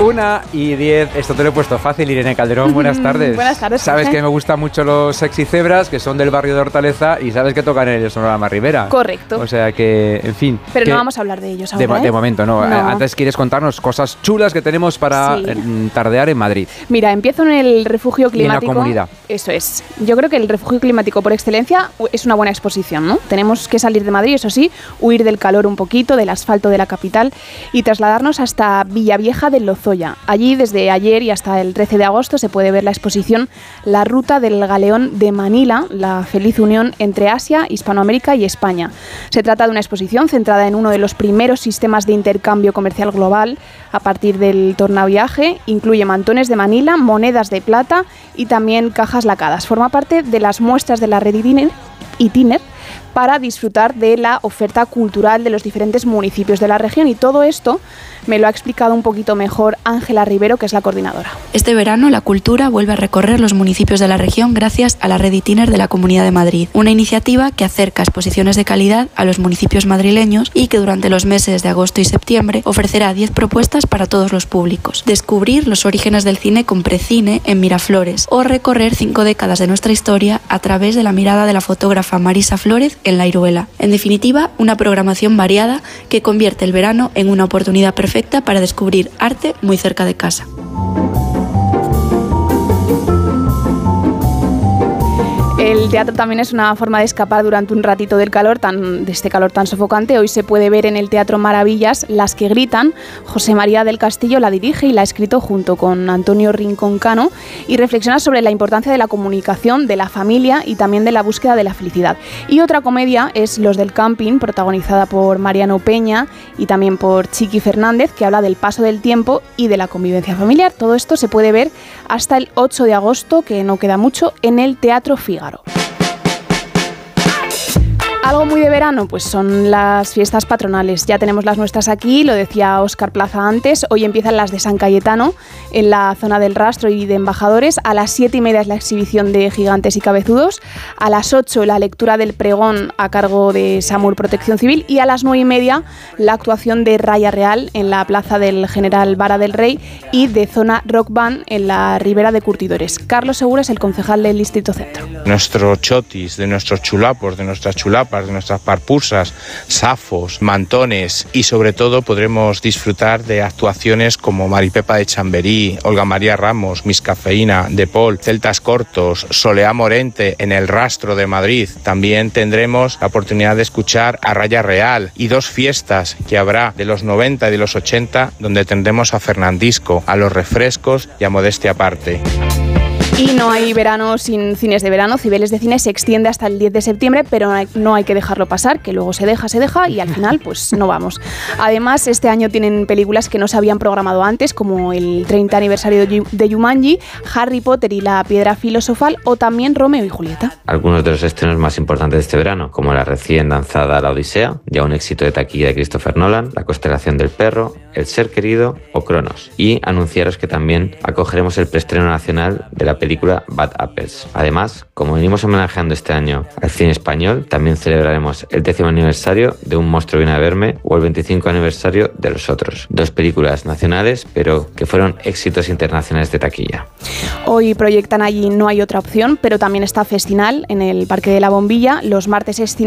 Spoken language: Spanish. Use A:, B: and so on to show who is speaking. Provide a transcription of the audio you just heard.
A: 1:10. Esto te lo he puesto fácil, Irene Calderón. Buenas tardes.
B: Buenas tardes.
A: Sabes que me gustan mucho los Sexy Zebras, que son del barrio de Hortaleza, y sabes que tocan en el Sonorama Rivera.
B: Correcto.
A: O sea que, en fin.
B: Pero no vamos a hablar de ellos ahora,
A: de momento, no. Antes quieres contarnos cosas chulas que tenemos para tardear en Madrid.
B: Mira, empiezo en el refugio climático.
A: Y en la comunidad.
B: Eso es. Yo creo que el refugio climático por excelencia es una buena exposición, ¿no? Tenemos que salir de Madrid, eso sí, huir del calor un poquito, del asfalto de la capital y trasladarnos hasta Villavieja del Lozoya. Allí, desde ayer y hasta el 13 de agosto, se puede ver la exposición La Ruta del Galeón de Manila, la feliz unión entre Asia, Hispanoamérica y España. Se trata de una exposición centrada en uno de los primeros sistemas de intercambio comercial global a partir del tornaviaje. Incluye mantones de Manila, monedas de plata y también cajas lacadas. Forma parte de las muestras de la red Itiner para disfrutar de la oferta cultural de los diferentes municipios de la región, y todo esto me lo ha explicado un poquito mejor Ángela Rivero, que es la coordinadora.
C: Este verano la cultura vuelve a recorrer los municipios de la región gracias a la red Itiner de la Comunidad de Madrid, una iniciativa que acerca exposiciones de calidad a los municipios madrileños y que durante los meses de agosto y septiembre ofrecerá 10 propuestas para todos los públicos. Descubrir los orígenes del cine con Precine en Miraflores o recorrer 5 décadas de nuestra historia a través de la mirada de la fotógrafa Marisa Flórez en La Iruela. En definitiva, una programación variada que convierte el verano en una oportunidad perfecta para descubrir arte muy cerca de casa.
B: El teatro también es una forma de escapar durante un ratito de este calor tan sofocante. Hoy se puede ver en el Teatro Maravillas Las que gritan. José María del Castillo la dirige y la ha escrito junto con Antonio Rincón Cano y reflexiona sobre la importancia de la comunicación, de la familia y también de la búsqueda de la felicidad. Y otra comedia es Los del Camping, protagonizada por Mariano Peña y también por Chiqui Fernández, que habla del paso del tiempo y de la convivencia familiar. Todo esto se puede ver hasta el 8 de agosto, que no queda mucho, en el Teatro Fígaro. Algo muy de verano, pues son las fiestas patronales. Ya tenemos las nuestras aquí, lo decía Óscar Plaza antes. Hoy empiezan las de San Cayetano, en la zona del Rastro y de Embajadores. A las 7:30 es la exhibición de Gigantes y Cabezudos. A las 8 la lectura del pregón a cargo de SAMUR Protección Civil. Y a las 9:30 la actuación de Raya Real en la plaza del General Vara del Rey y de Zona Rock Band en la Ribera de Curtidores. Carlos Segura es el concejal del Distrito Centro.
D: Nuestros chotis, de nuestros chulapos, de nuestras chulapas, de nuestras parpusas, safos, mantones, y sobre todo podremos disfrutar de actuaciones como Maripepa de Chamberí, Olga María Ramos, Miss Cafeína, De Paul, Celtas Cortos, Soleá Morente en el Rastro de Madrid. También tendremos la oportunidad de escuchar a Raya Real y 2 fiestas que habrá de los 90 y de los 80, donde tendremos a Fernandisco, a Los Refrescos y a Modestia Aparte.
B: Y no hay verano sin cines de verano. Cibeles de Cine se extiende hasta el 10 de septiembre, pero no hay que dejarlo pasar, que luego se deja y al final pues no vamos. Además, este año tienen películas que no se habían programado antes, como el 30 aniversario de Jumanji, Harry Potter y la Piedra Filosofal o también Romeo y Julieta.
E: Algunos de los estrenos más importantes de este verano, como la recién lanzada La Odisea, ya un éxito de taquilla de Christopher Nolan, La Constelación del Perro, El Ser Querido o Cronos. Y anunciaros que también acogeremos el preestreno nacional de la película Bad Apples. Además, como venimos homenajeando este año al cine español, también celebraremos el 10º aniversario de Un monstruo viene a verme o el 25 aniversario de Los Otros. 2 películas nacionales, pero que fueron éxitos internacionales de taquilla.
B: Hoy proyectan allí No hay otra opción, pero también está Festinal en el Parque de la Bombilla. Los martes es